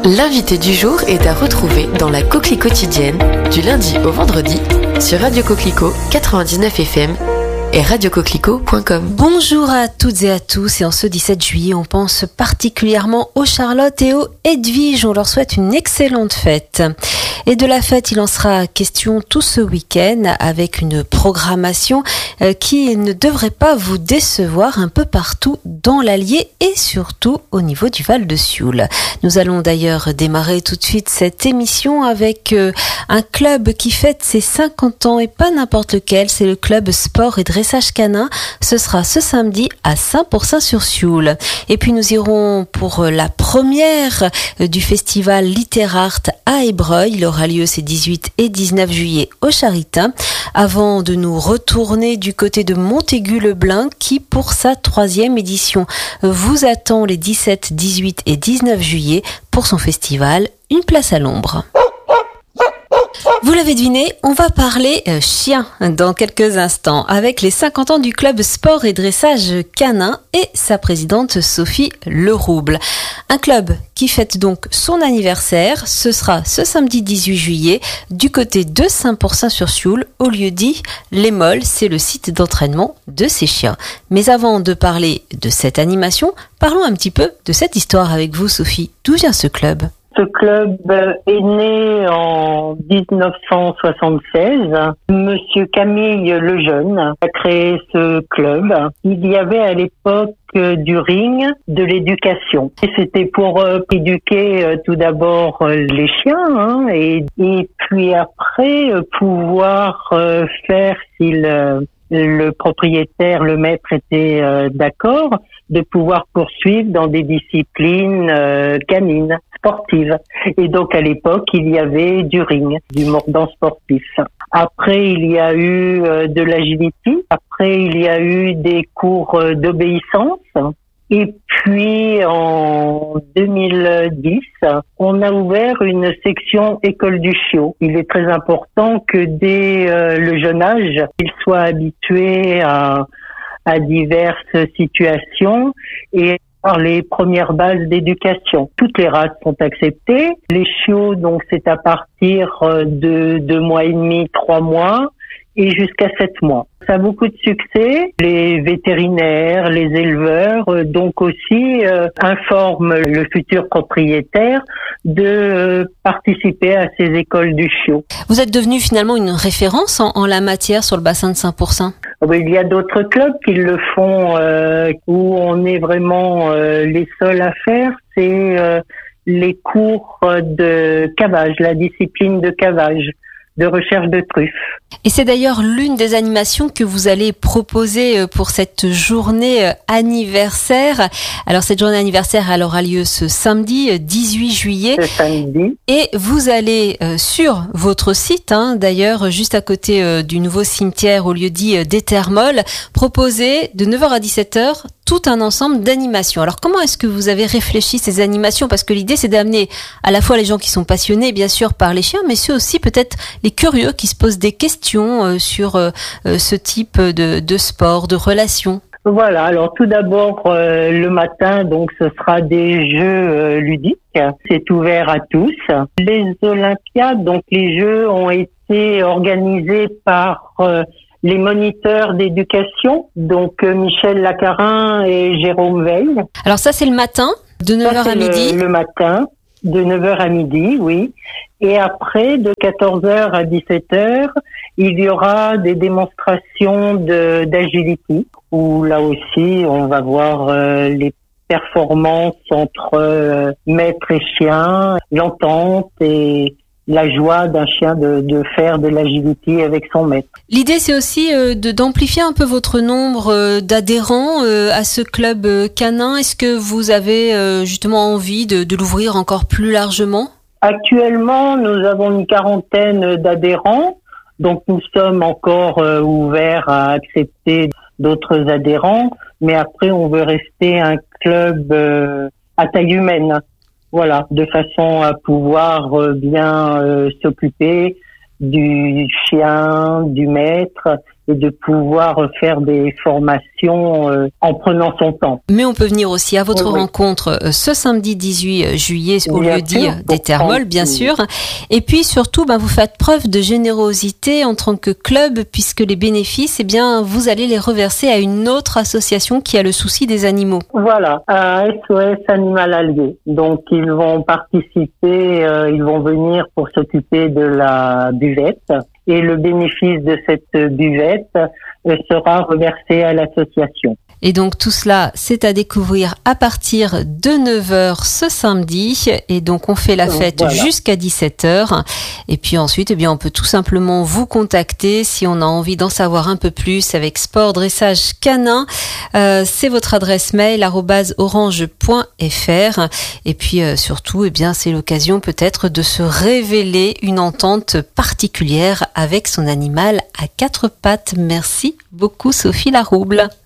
L'invité du jour est à retrouver dans la Coquelie quotidienne du lundi au vendredi sur Radio Coquelicot 99 FM et radiocoquelicot.com. Bonjour à toutes et à tous, et en ce 17 juillet, on pense particulièrement aux Charlotte et aux Edwige. On leur souhaite une excellente fête. Et de la fête, il en sera question tout ce week-end avec une programmation qui ne devrait pas vous décevoir un peu partout dans l'Allier et surtout au niveau du Val de Sioule. Nous allons d'ailleurs démarrer tout de suite cette émission avec un club qui fête ses 50 ans et pas n'importe lequel, c'est le club sport et dressage canin. Ce sera ce samedi à Saint-Pourçain-sur-Sioule. Et puis nous irons pour la première du festival Litterart à Ébreuil. Il aura lieu ces 18 et 19 juillet au Charitin, avant de nous retourner du côté de Montaigu-le-Blin qui, pour sa 3e édition, vous attend les 17, 18 et 19 juillet pour son festival Une place à l'ombre. Vous l'avez deviné, on va parler chien dans quelques instants avec les 50 ans du club sport et dressage canin et sa présidente Sophie Lerouble. Un club qui fête donc son anniversaire. Ce sera ce samedi 18 juillet du côté de Saint-Pourçain-sur-Sioule, au lieu dit Les Molles. C'est le site d'entraînement de ces chiens. Mais avant de parler de cette animation, parlons un petit peu de cette histoire avec vous, Sophie. D'où vient ce club ? Ce club est né en 1976. Monsieur Camille Lejeune a créé ce club. Il y avait à l'époque du ring, de l'éducation. Et c'était pour éduquer tout d'abord les chiens et puis après pouvoir faire s'il le propriétaire, le maître était d'accord, de pouvoir poursuivre dans des disciplines canines, sportives. Et donc à l'époque, il y avait du ring, du mordant sportif. Après, il y a eu de l'agility. Après, il y a eu des cours d'obéissance. Et puis, en 2010, on a ouvert une section école du chiot. Il est très important que dès le jeune âge, il soit habitué à diverses situations et par les premières bases d'éducation. Toutes les races sont acceptées. Les chiots, donc, c'est à partir de 2 mois et demi, 3 mois et jusqu'à 7 mois. Ça a beaucoup de succès. Les vétérinaires, les éleveurs, donc aussi informent le futur propriétaire de participer à ces écoles du chiot. Vous êtes devenu finalement une référence en la matière sur le bassin de Saint-Pourçain. Il y a d'autres clubs qui le font, où on est vraiment les seuls à faire. C'est les cours de cavage, la discipline de cavage, de recherche de truffes. Et c'est d'ailleurs l'une des animations que vous allez proposer pour cette journée anniversaire. Alors cette journée anniversaire, elle aura lieu ce samedi 18 juillet. Ce samedi. Et vous allez sur votre site, d'ailleurs juste à côté du nouveau cimetière au lieu-dit d'Étermolles, proposer de 9h à 17h tout un ensemble d'animations. Alors comment est-ce que vous avez réfléchi ces animations ? Parce que l'idée c'est d'amener à la fois les gens qui sont passionnés bien sûr par les chiens, mais ceux aussi peut-être les curieux qui se posent des questions sur ce type de sport, de relations. Voilà, alors tout d'abord le matin, donc ce sera des jeux ludiques, c'est ouvert à tous. Les Olympiades, donc les jeux ont été organisés par les moniteurs d'éducation, donc Michel Lacarin et Jérôme Veil. Alors ça c'est le matin, de 9h à midi. Le matin, de 9h à midi, oui. Et après, de 14h à 17h, il y aura des démonstrations d'agility, où là aussi, on va voir les performances entre maître et chien, l'entente et la joie d'un chien de faire de l'agility avec son maître. L'idée, c'est aussi d'amplifier un peu votre nombre d'adhérents à ce club canin. Est-ce que vous avez justement envie de l'ouvrir encore plus largement ? Actuellement, nous avons une 40aine d'adhérents, donc nous sommes encore ouverts à accepter d'autres adhérents, mais après on veut rester un club à taille humaine, voilà, de façon à pouvoir bien s'occuper du chien, du maître et de pouvoir faire des formations en prenant son temps. Mais on peut venir aussi à votre rencontre ce samedi 18 juillet au lieu-dit des Thermoles, bien sûr. Et puis surtout, vous faites preuve de générosité en tant que club, puisque les bénéfices, vous allez les reverser à une autre association qui a le souci des animaux. Voilà, à SOS Animal Allié. Donc ils vont participer, ils vont venir pour s'occuper de la buvette. Et le bénéfice de cette buvette sera reversé à l'association. Et donc tout cela, c'est à découvrir à partir de 9h ce samedi. Et donc on fait la fête jusqu'à 17h. Et puis ensuite, on peut tout simplement vous contacter si on a envie d'en savoir un peu plus avec Sport Dressage Canin. C'est votre adresse mail @orange.fr. Et puis surtout, c'est l'occasion peut-être de se révéler une entente particulière avec son animal à 4 pattes. Merci beaucoup Sophie Larouble.